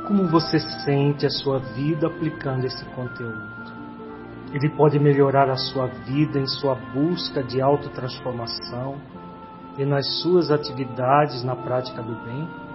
Como você sente a sua vida aplicando esse conteúdo? Ele pode melhorar a sua vida em sua busca de autotransformação e nas suas atividades na prática do bem?